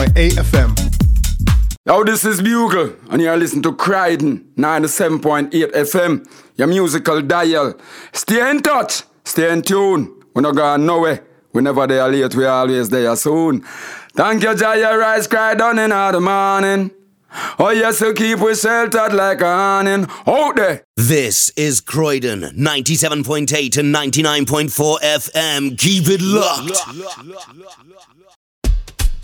FM. Yo, this is Bugle, and you're listening to Croydon 97.8 FM, your musical dial. Stay in touch, stay in tune. We're not going nowhere. Whenever they are late, we're always there soon. Thank you, Jaya Rice, Croydon in the morning. Oh, yes, so keep we sheltered like a awning. Out there. This is Croydon 97.8 and 99.4 FM. Keep it locked.